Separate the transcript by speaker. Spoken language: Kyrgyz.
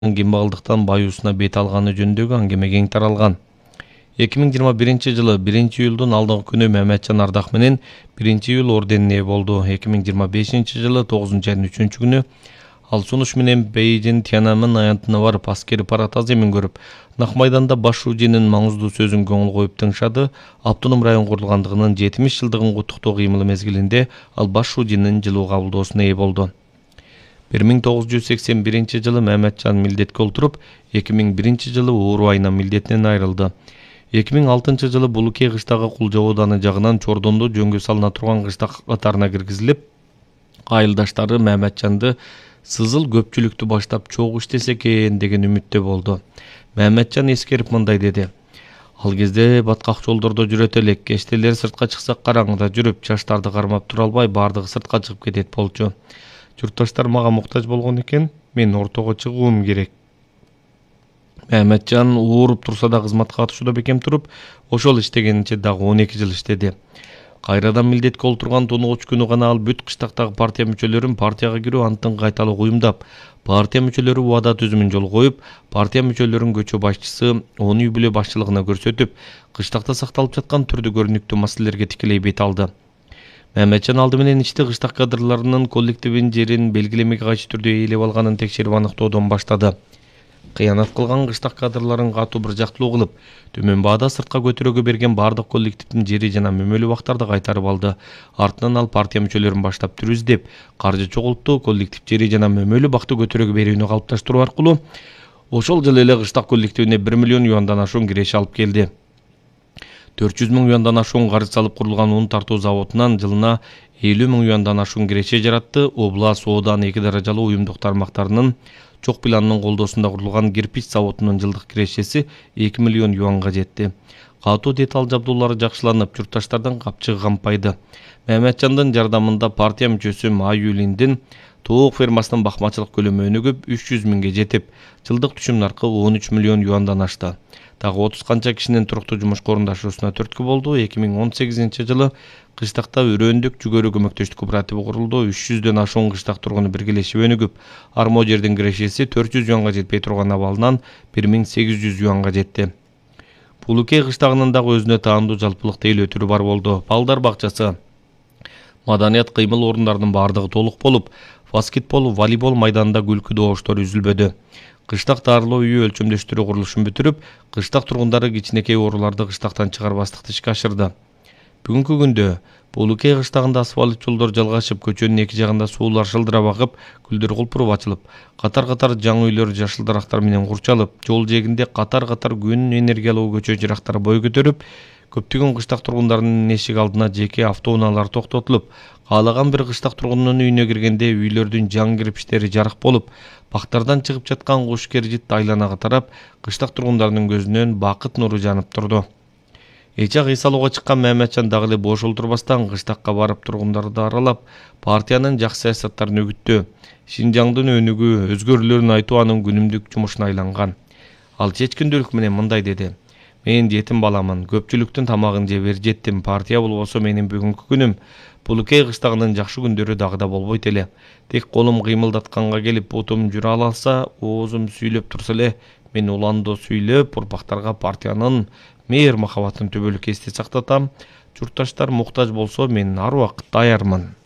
Speaker 1: кимбалдыктан баюусуна бет алганы жөнүндөгү аңгеме кең таралган. 2021 жылы 1-июлдун алдыңкы күнү Мehmetcan Ардак менен 1-июл орденине ээ болду. 2025 жылы 9 айдын 3-күнү ал сунуш менен Бейжин Тяньаньмэнь аянтына барып аскери парад аземин көрүп, Нак майданда баш шуужинин маңыздуу сөзүн көңүл коюп тыңшады. Автоном район курулгандыгынын 70 жылдыгын куттуктоо кыймылы мезгилинде ал баш шуужинин жылуу кабылдоосуна ээ болду. 1981 жылы Mehmetcan милдетке олтуруп, 2001 жылы оор айынан милдетинен айрылды. 2006 жылы Булукей кыштагы Кулжа ооданы жагынан Чордондо жөнгө салына турган кыштак катарына киргизилип, айылдаштары Mehmetcanды сызыл көпчүлүктү баштап чогуу иштесе экен деген үмүттө болду. Mehmetcan эскерип мындай деди: ал кезде баткак жолдордо жүрөт элек, кечтелер сыртка чыксак караңгыда жүрүп, жаштарды кармап тура албай баардыгы сыртка чыгып кетет болчу. Журтташтар мага муктаж болгон экен, мен ортого чыгуум керек. Mehmetcan ооруп турса да кызматка катышууда бекем туруп, ошол иштегенинче дагы 12 жыл иштеди. Кайрадан милдетке олтурган 13 күнү гана ал бүт кыштактагы партия мүчөлөрүн партияга кирүү антын кайталык уюмдап, партия мүчөлөрү убада түзүмүн жолго коюп, партия мүчөлөрүн көчө башчысы оны үй бүлө башчылыгына көрсөтүп, кыштакта сакталып жаткан түрдүү көрүнүктүү маселелерге тикелей бет алды. Mehmetcan алды менен ишти кыштак кадрларынын коллективин жерин белгилемеге кайшы түрдө ээлеп алганын текшерип аныктоодон баштады. Кыянат кылган кыштак кадрларын катуу бир жактылуу кылып, төмөн баада сыртка көтөрөгө берген бардык коллективдин жери жана мөмөлүү бактарды кайтарып алды. Артынан ал партия мүчөлөрүн баштап түрү издеп, каржы чогултту, коллектив жери жана мөмөлүү бакты көтөрөгө берүүнү калыпташтыруу аркылуу ошол жылы эле кыштак коллективине 1 миллион юандан ашуун киреше алып келди. 400 миң юандан ашуун каржы салып курулган ун тартуу заводунан жылына 50 миң юандан ашуун киреше жаратты. Облас, оодан, 2 даражалуу уюмдук тармактарынын чок планынын колдоосунда курулган кирпич заводунун жылдык кирешеси 2 миллион юанга жетти. Катуу деталь жабдуулары жакшыланып, журтташтардын капчыгы кампайды. Mehmetcan'дын жардамында партия мүчөсү Майюлиндин тоок фермасынын бакмачылык көлөмү өнүгүп 300 миңге жетип, жылдык түшүм наркы 13 миллион юандан ашты. Дагы 30 канча кишинин туруктуу жумушка орундашуусуна түрткү болду. 2018 жылы кыштакта Өрөөндүк жүгөрү көмөктөштүк кооперативи курулду. 300дөн ашуун кыштак тургуну биргелешип өнүгүп, армо жердин кирешеси 400 юанга жетпей турган абалынан 1800 юанга жетти. Булукей кыштагынын дагы өзүнө таандуу жалпылык тейлөө түрү бар болду. Балдар бакчасы, маданият кыймыл орундарынын бардыгы толук болуп, баскетбол, волейбол майданында күлкү добуштор үзүлбөдү. Кыштак дарылоо үйү өлчөмдөштүрүү курулушун бүтүрүп, кыштак тургундары кичинекей ооруларды кыштактан чыгарбастыкты ишке ашырды. Бүгүнкү күндө Булукей кыштагында асфальт жолдор жалгашып, көчөнүн эки жагында суулар шылдырап агып, гүлдөр кулпуруп ачылып, катар-катар жаңы үйлөр жашыл дарактар менен курчалып, жол жээгинде катар-катар күн энергиялуу көчө жырактары бой көтөрүп, көптөгөн кыштак тургундарынын эшик алдына жеке автоунаалар токтотулуп, каалаган бир кыштак тургундун үйүнө киргенде үйлөрдүн жаңы кирпичтери жарык болуп, бактардан чыгып жаткан куш кержит айланага тарап, кыштак тургундарынын көзүнөн бакыт нуру жанып турду. Эчак эс алууга чыккан Mehmetcan дагы эле бош олтурбастан кыштакка барып тургундарды аралап, партиянын жакшы саясаттарын үгүттөө, Шинжаңдын өнүгүү, өзгөрүүлөрүн айтуу анын күнүмдүк жумушуна айланган. Ал чечкиндүүлүк менен мындай деди: мен жетим баламын, көпчүлүктүн тамагын жеп жеттим, партия болбосо менин бүгүнкү күнүм, Булукей кыштагынын жакшы күндөрү дагы да болбойт эле. Тек колум кыймылдатканга келип, бутум жүрө алса, оозум сүйлөп турса эле, мен уландоо сүйлөп, урпактарга партиянын мээр махабатын түбөлүк эсте сактатам. Журтташтар муктаж болсо, мен ар убакыт даярмын.